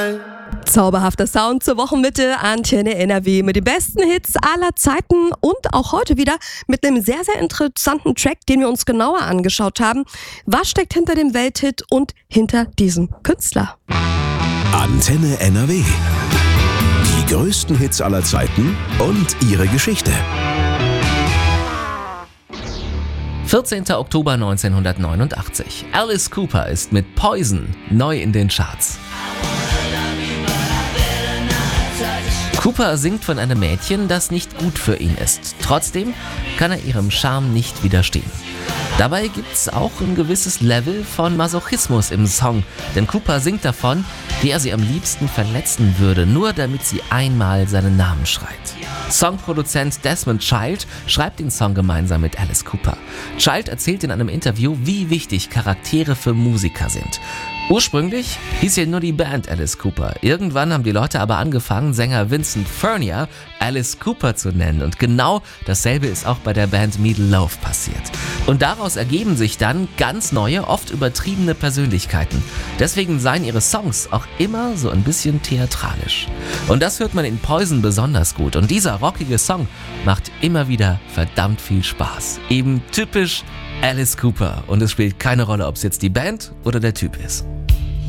Zauberhafter Sound zur Wochenmitte, Antenne NRW mit den besten Hits aller Zeiten und auch heute wieder mit einem sehr, sehr interessanten Track, den wir uns genauer angeschaut haben. Was steckt hinter dem Welthit und hinter diesem Künstler? Antenne NRW. Die größten Hits aller Zeiten und ihre Geschichte. 14. Oktober 1989. Alice Cooper ist mit Poison neu in den Charts. Cooper singt von einem Mädchen, das nicht gut für ihn ist. Trotzdem kann er ihrem Charme nicht widerstehen. Dabei gibt's auch ein gewisses Level von Masochismus im Song, denn Cooper singt davon, wie er sie am liebsten verletzen würde, nur damit sie einmal seinen Namen schreit. Songproduzent Desmond Child schreibt den Song gemeinsam mit Alice Cooper. Child erzählt in einem Interview, wie wichtig Charaktere für Musiker sind. Ursprünglich hieß ja nur die Band Alice Cooper. Irgendwann haben die Leute aber angefangen, Sänger Vincent Furnier Alice Cooper zu nennen. Und genau dasselbe ist auch bei der Band Meat Loaf passiert. Und daraus ergeben sich dann ganz neue, oft übertriebene Persönlichkeiten. Deswegen seien ihre Songs auch immer so ein bisschen theatralisch. Und das hört man in Poison besonders gut. Und dieser rockige Song macht immer wieder verdammt viel Spaß. Eben typisch Alice Cooper. Und es spielt keine Rolle, ob es jetzt die Band oder der Typ ist.